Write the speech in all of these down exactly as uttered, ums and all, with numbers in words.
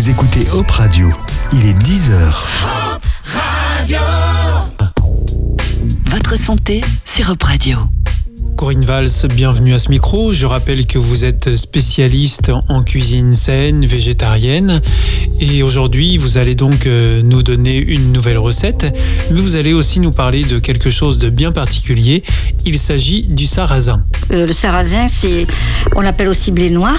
Vous écoutez Hop Radio, il est dix heures. Hop Radio. Votre santé sur Hop Radio. Corinne Valls, bienvenue à ce micro. Je rappelle que vous êtes spécialiste en cuisine saine, végétarienne. Et aujourd'hui, vous allez donc nous donner une nouvelle recette. Mais vous allez aussi nous parler de quelque chose de bien particulier. Il s'agit du sarrasin. Euh, le sarrasin, c'est, on l'appelle aussi blé noir.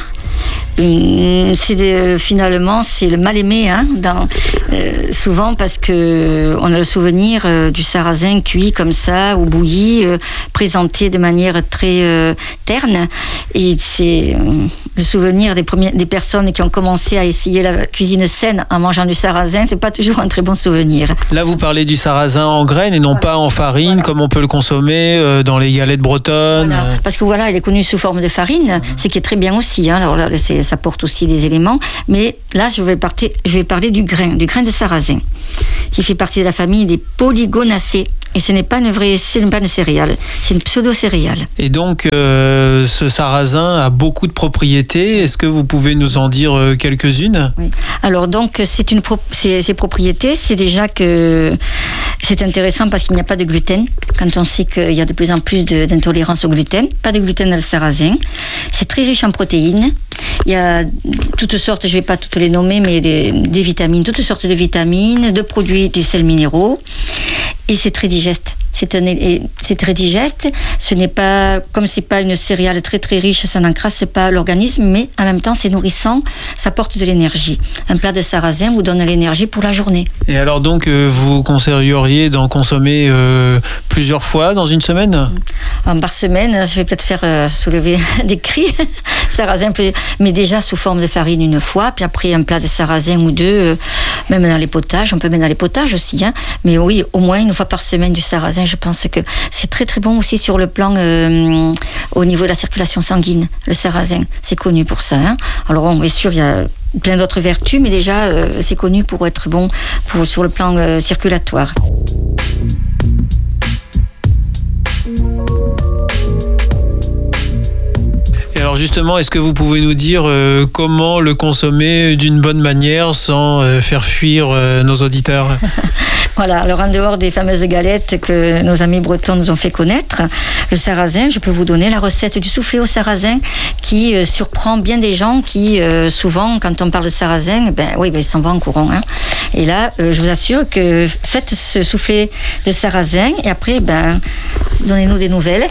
Euh, c'est de, finalement, c'est le mal aimé, hein, dans, euh, souvent parce que on a le souvenir euh, du sarrasin cuit comme ça ou bouilli, euh, présenté de manière très euh, terne. Et c'est euh, le souvenir des premières, des personnes qui ont commencé à essayer la cuisine saine en mangeant du sarrasin. C'est pas toujours un très bon souvenir. Là, vous parlez du sarrasin en graines et non pas en farine, voilà, comme on peut le consommer euh, dans les galettes bretonnes. Voilà. Parce que voilà, il est connu sous forme de farine, ce qui est très bien aussi. Hein. Alors là, c'est, ça porte aussi des éléments. Mais là, je vais, partir, je vais parler du grain, du grain de sarrasin, qui fait partie de la famille des polygonacées. Et ce n'est pas une vraie, ce n'est pas une céréale, c'est une pseudo-céréale. Et donc, euh, ce sarrasin a beaucoup de propriétés. Est-ce que vous pouvez nous en dire euh, quelques-unes ? Oui. Alors donc, c'est une pro- c'est, ces propriétés, c'est déjà que c'est intéressant parce qu'il n'y a pas de gluten. Quand on sait qu'il y a de plus en plus de, d'intolérance au gluten, pas de gluten dans le sarrasin. C'est très riche en protéines. Il y a toutes sortes, je ne vais pas toutes les nommer, mais des, des vitamines, toutes sortes de vitamines, de produits, des sels minéraux. Et c'est très digeste. C'est, un, c'est très digeste. Ce n'est pas, comme c'est pas une céréale très très riche, ça n'encrasse pas l'organisme, mais en même temps c'est nourrissant, ça porte de l'énergie. Un plat de sarrasin vous donne l'énergie pour la journée. Et alors donc euh, vous conseilleriez d'en consommer euh, plusieurs fois dans une semaine ? euh, Par semaine, je vais peut-être faire euh, soulever des cris. Sarrasin, mais déjà sous forme de farine une fois, puis après un plat de sarrasin ou deux, euh, même dans les potages, on peut mettre dans les potages aussi, hein. Mais oui, au moins une fois par semaine du sarrasin, je pense que c'est très très bon aussi sur le plan euh, au niveau de la circulation sanguine, le sarrasin, c'est connu pour ça, hein. Alors bon, bien sûr, il y a plein d'autres vertus, mais déjà euh, c'est connu pour être bon pour, sur le plan euh, circulatoire. Alors justement, est-ce que vous pouvez nous dire euh, comment le consommer d'une bonne manière sans euh, faire fuir euh, nos auditeurs ? Voilà, alors en dehors des fameuses galettes que nos amis bretons nous ont fait connaître, le sarrasin, je peux vous donner la recette du soufflé au sarrasin qui euh, surprend bien des gens qui, euh, souvent, quand on parle de sarrasin, ben oui, ben, ils s'en vont en courant, hein. Et là, euh, je vous assure que faites ce soufflé de sarrasin et après, ben, donnez-nous des nouvelles.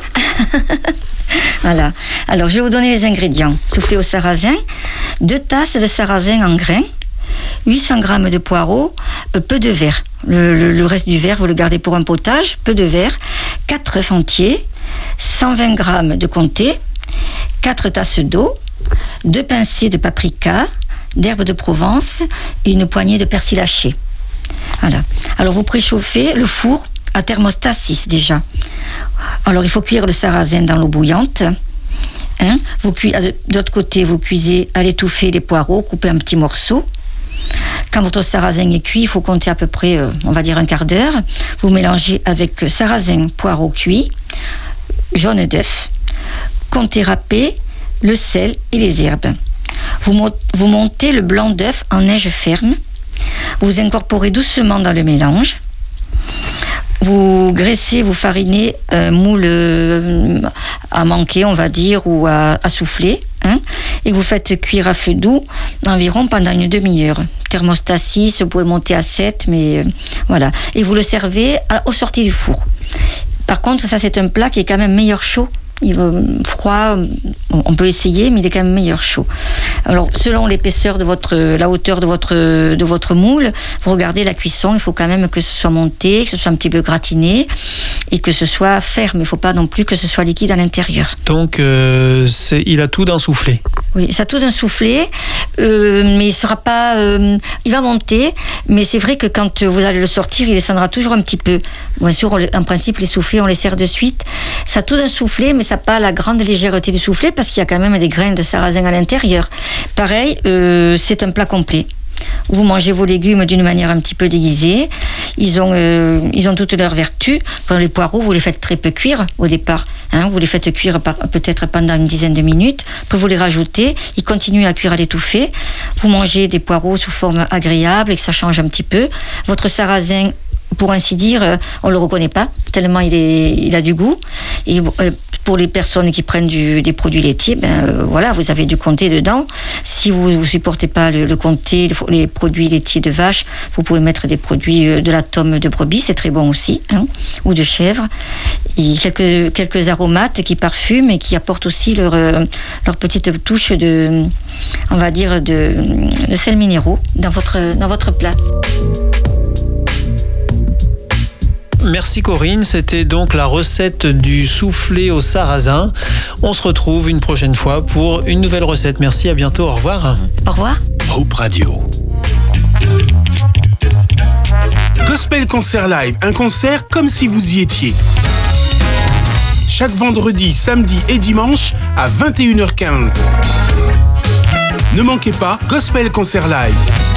Voilà. Alors, je vais vous donner les ingrédients. Soufflé au sarrasin, deux tasses de sarrasin en grains, huit cents grammes de poireaux, euh, peu de verre. Le, le, le reste du verre, vous le gardez pour un potage, peu de verre, quatre œufs entiers, cent vingt grammes de comté, quatre tasses d'eau, deux pincées de paprika, d'herbes de Provence et une poignée de persil haché. Voilà. Alors, vous préchauffez le four à thermostat six déjà. Alors, il faut cuire le sarrasin dans l'eau bouillante. Hein, vous cuisez, de l'autre côté, vous cuisez à l'étouffer les poireaux, coupez en petits morceaux. Quand votre sarrasin est cuit, il faut compter à peu près, euh, on va dire un quart d'heure. Vous mélangez avec sarrasin, poireaux cuits, jaune d'œuf, comté râpé, le sel et les herbes. Vous, mo- vous montez le blanc d'œuf en neige ferme. Vous incorporez doucement dans le mélange. Vous graissez, vous farinez un moule euh, à manquer, on va dire, ou à, à souffler, hein, et vous faites cuire à feu doux environ pendant une demi-heure. Thermostat six, vous pouvez monter à sept, mais euh, voilà. Et vous le servez à, au sorti du four. Par contre, ça c'est un plat qui est quand même meilleur chaud. Il va froid, on peut essayer, mais il est quand même meilleur chaud. Alors, selon l'épaisseur de votre, la hauteur de votre, de votre moule, vous regardez la cuisson, il faut quand même que ce soit monté, que ce soit un petit peu gratiné et que ce soit ferme. Il ne faut pas non plus que ce soit liquide à l'intérieur. Donc, euh, c'est, il a tout d'un soufflé. Oui, ça a tout d'un soufflé, euh, mais il sera pas, euh, il va monter, mais c'est vrai que quand vous allez le sortir, il descendra toujours un petit peu. Bien sûr, on, en principe, les soufflés, on les sert de suite. Ça a tout d'un soufflé, mais ça n'a pas la grande légèreté du soufflé parce qu'il y a quand même des grains de sarrasin à l'intérieur. Pareil, euh, c'est un plat complet. Vous mangez vos légumes d'une manière un petit peu déguisée. ils ont, euh, ils ont toutes leurs vertus. Quand les poireaux, vous les faites très peu cuire au départ. Hein, vous les faites cuire par, peut-être pendant une dizaine de minutes. Puis vous les rajoutez. Ils continuent à cuire à l'étouffer. Vous mangez des poireaux sous forme agréable et que ça change un petit peu. Votre sarrasin, pour ainsi dire, on ne le reconnaît pas, tellement il, est, il a du goût. Et euh, pour les personnes qui prennent du, des produits laitiers, ben, euh, voilà, vous avez du comté dedans. Si vous ne supportez pas le, le comté, les, les produits laitiers de vache, vous pouvez mettre des produits euh, de la tome de brebis, c'est très bon aussi, hein, ou de chèvre. Et quelques, quelques aromates qui parfument et qui apportent aussi leur, euh, leur petite touche de, on va dire, de, de sels minéraux dans votre, dans votre plat. Merci Corinne, c'était donc la recette du soufflé au sarrasin. On se retrouve une prochaine fois pour une nouvelle recette. Merci, à bientôt, au revoir. Au revoir. Hope Radio. Gospel Concert Live, un concert comme si vous y étiez. Chaque vendredi, samedi et dimanche à vingt et une heures quinze. Ne manquez pas Gospel Concert Live.